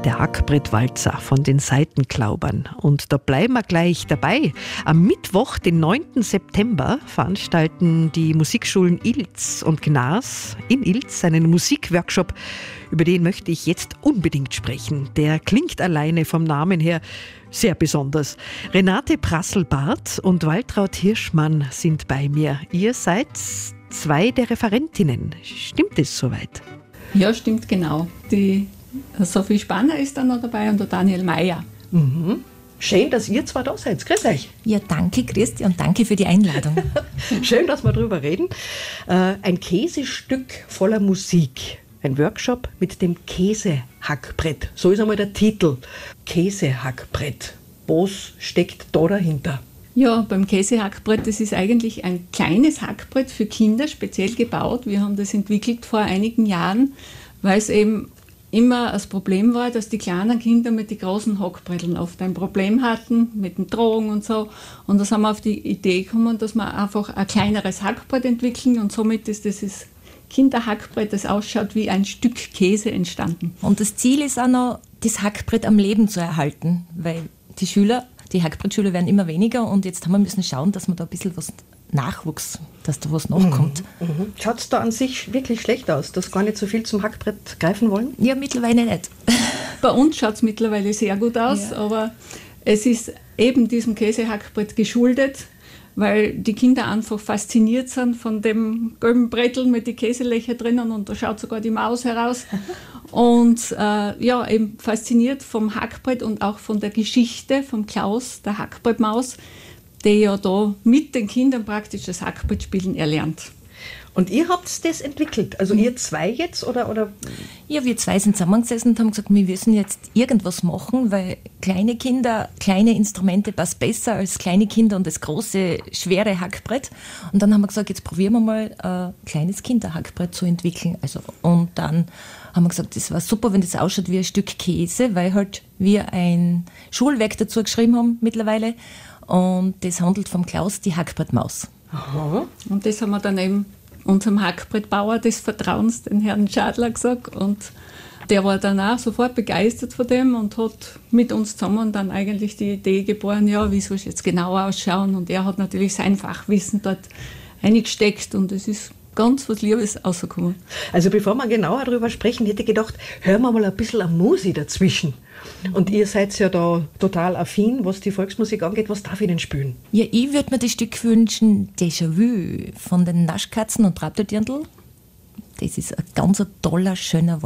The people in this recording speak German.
Der Hackbrettwalzer von den Seitenklaubern. Und da bleiben wir gleich dabei. Am Mittwoch, den 9. September, veranstalten die Musikschulen Ilz und Gnas in Ilz einen Musikworkshop. Über den möchte ich jetzt unbedingt sprechen. Der klingt alleine vom Namen her sehr besonders. Renate Prasselbarth und Waltraud Hirschmann sind bei mir. Ihr seid zwei der Referentinnen. Stimmt es soweit? Ja, stimmt genau. Die Sophie Spanner ist dann noch dabei und der Daniel Meyer. Mhm. Schön, dass ihr zwei da seid. Grüß euch. Ja, danke Christi und danke für die Einladung. Schön, dass wir drüber reden. Ein Käsestück voller Musik. Ein Workshop mit dem Käsehackbrett. So ist einmal der Titel. Käsehackbrett. Was steckt da dahinter? Ja, beim Käsehackbrett, das ist eigentlich ein kleines Hackbrett für Kinder, speziell gebaut. Wir haben das entwickelt vor einigen Jahren, weil es eben immer das Problem war, dass die kleinen Kinder mit den großen Hackbretteln oft ein Problem hatten, mit den Drogen und so. Und da sind wir auf die Idee gekommen, dass wir einfach ein kleineres Hackbrett entwickeln und somit ist dieses Kinderhackbrett, das ausschaut wie ein Stück Käse, entstanden. Und das Ziel ist auch noch, das Hackbrett am Leben zu erhalten, weil die Hackbrettschüler werden immer weniger und jetzt haben wir müssen schauen, dass wir da ein bisschen was Nachwuchs, dass da was nachkommt. Schaut es da an sich wirklich schlecht aus, dass gar nicht so viel zum Hackbrett greifen wollen? Ja, mittlerweile nicht. Bei uns schaut es mittlerweile sehr gut aus, ja. Aber es ist eben diesem Käsehackbrett geschuldet, weil die Kinder einfach fasziniert sind von dem gelben Brettel mit den Käselöchern drinnen und da schaut sogar die Maus heraus. Und eben fasziniert vom Hackbrett und auch von der Geschichte von Klaus, der Hackbrettmaus, der ja da mit den Kindern praktisch das Hackbrettspielen erlernt. Und ihr habt das entwickelt? Also ihr zwei jetzt? Oder? Ja, wir zwei sind zusammengesessen und haben gesagt, wir müssen jetzt irgendwas machen, weil kleine Kinder, kleine Instrumente passt besser als kleine Kinder und das große, schwere Hackbrett. Und dann haben wir gesagt, jetzt probieren wir mal ein kleines Kinderhackbrett zu entwickeln. Und dann haben wir gesagt, das war super, wenn das ausschaut wie ein Stück Käse, weil halt wir ein Schulwerk dazu geschrieben haben mittlerweile. Und das handelt vom Klaus, die Hackbrettmaus. Aha. Und das haben wir dann eben unserem Hackbrettbauer des Vertrauens, den Herrn Schadler, gesagt. Und der war dann auch sofort begeistert von dem und hat mit uns zusammen dann eigentlich die Idee geboren, ja, wie soll es jetzt genau ausschauen? Und er hat natürlich sein Fachwissen dort eingesteckt und es ist ganz was Liebes rausgekommen. Also bevor wir genauer darüber sprechen, hätte ich gedacht, hören wir mal ein bisschen an Musik dazwischen. Und ihr seid ja da total affin, was die Volksmusik angeht. Was darf ich denn spielen? Ja, ich würde mir das Stück wünschen, Déjà-vu von den Naschkatzen und Trapteldirndl. Das ist ein ganz toller, schöner